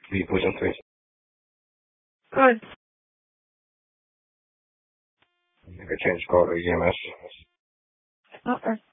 please. Good. Make a change call to EMS. Okay.